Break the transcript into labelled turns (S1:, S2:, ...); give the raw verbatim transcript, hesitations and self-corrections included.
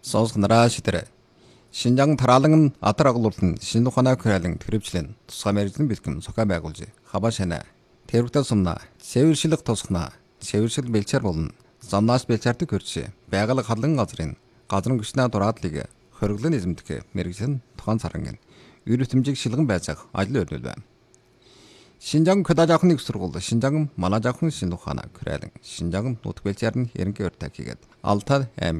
S1: Сонсох нараа шидэрэ. Шинжаан тараалан атар агуулсан шинэ ухаанаа хүрээлэн төрөвчлэн тусгай мэрэгжлийн бэлтгэм сохиа байгуулж хава шана тэрвэгтэй сумна цэвэршилэг тусгана цэвэршил бэлчээр болно замнаас бэлчээрдэг хөрч байгаль халан газрын газрын гүшнээ дураадлыг хориглон эзэмдэх мэрэгжлийн тухайн сарангийн өрөвтөмжийг шилгэн байцаах ажил өрнөл байна. Шинжаан хөдөө жаахан их сургууль Шинжаан манай жаахан шинэ ухаанаа хүрээлэн Шинжаан нутг бэлчээр нь ерөнхий өртөг хийгээд Алтай аймаг